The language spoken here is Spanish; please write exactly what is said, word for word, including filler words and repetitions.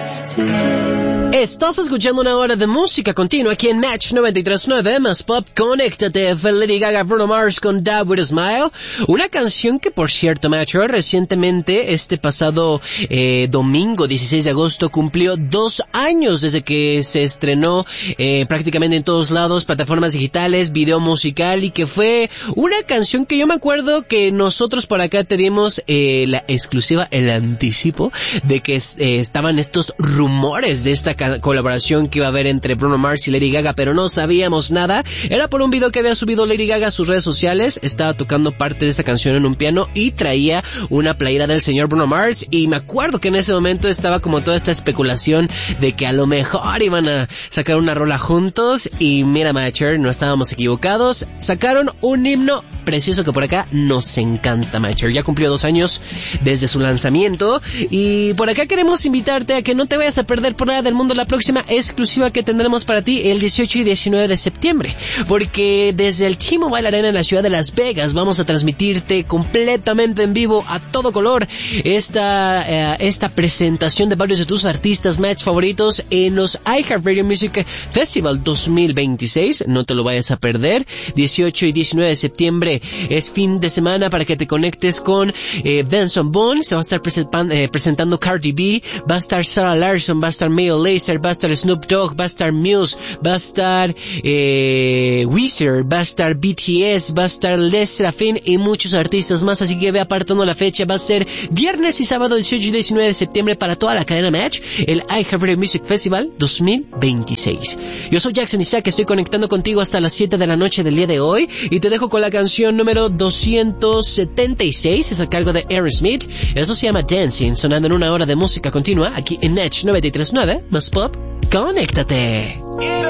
Estás escuchando una hora de música continua aquí en Match noventa y tres punto nueve, más pop. Conéctate, Lady Gaga, Bruno Mars con Die With A Smile. Una canción que, por cierto, Match, recientemente, este pasado eh, domingo dieciséis de agosto, cumplió dos años desde que se estrenó eh, prácticamente en todos lados, plataformas digitales, video musical, y que fue una canción que yo me acuerdo que nosotros por acá teníamos eh, la exclusiva, el anticipo de que eh, estaban estos rumores de esta colaboración que iba a haber entre Bruno Mars y Lady Gaga, pero no sabíamos nada. Era por un video que había subido Lady Gaga a sus redes sociales. Estaba tocando parte de esta canción en un piano y traía una playera del señor Bruno Mars, y me acuerdo que en ese momento estaba como toda esta especulación de que a lo mejor iban a sacar una rola juntos, y mira, Matcher, no estábamos equivocados. Sacaron un himno precioso que por acá nos encanta, Matcher. Ya cumplió dos años desde su lanzamiento, y por acá queremos invitarte a que no te vayas a perder por nada del mundo la próxima exclusiva que tendremos para ti el dieciocho y diecinueve de septiembre, porque desde el T-Mobile Arena en la ciudad de Las Vegas vamos a transmitirte completamente en vivo, a todo color, esta eh, esta presentación de varios de tus artistas Match favoritos en los iHeartRadio Music Festival dos mil veintiséis. No te lo vayas a perder. dieciocho y diecinueve de septiembre es fin de semana para que te conectes con eh, Benson Boone. Se va a estar present- eh, presentando Cardi B, va a estar Sarah Larson, va a estar Mayo Lazer, va a estar Snoop Dogg, va a estar Muse, va a estar eh, Weezer, va a estar B T S, va a estar Les Serafin y muchos artistas más, así que ve apartando la fecha. Va a ser viernes y sábado dieciocho y diecinueve de septiembre para toda la cadena Match, el iHeartRadio Music Festival dos mil veintiséis. Yo soy Jackson Isaac, estoy conectando contigo hasta las siete de la noche del día de hoy, y te dejo con la canción número doscientos setenta y seis, es a cargo de Aerosmith. Eso se llama Dancing, sonando en una hora de música continua aquí en Match noventa y tres punto nueve, más pop. Conéctate.